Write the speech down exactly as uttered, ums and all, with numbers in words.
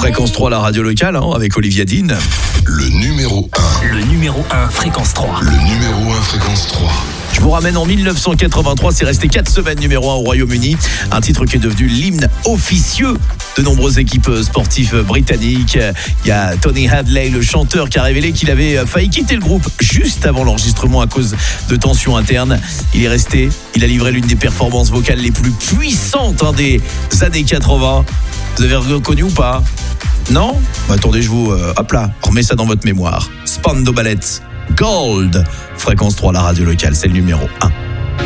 Fréquence trois, la radio locale, hein, avec Olivia Dean. Le numéro un. Le numéro un, Fréquence trois. Le numéro un, Fréquence trois. Je vous ramène en dix-neuf cent quatre-vingt-trois, c'est resté quatre semaines numéro un au Royaume-Uni. Un titre qui est devenu l'hymne officieux de nombreuses équipes sportives britanniques. Il y a Tony Hadley, le chanteur, qui a révélé qu'il avait failli quitter le groupe juste avant l'enregistrement à cause de tensions internes. Il est resté, il a livré l'une des performances vocales les plus puissantes hein, des années quatre-vingts. Vous avez reconnu ou pas? Non? Bah, attendez, je vous... Euh, hop là, remets ça dans votre mémoire. Spandau Ballet, Gold. Fréquence trois, la radio locale, c'est le numéro un.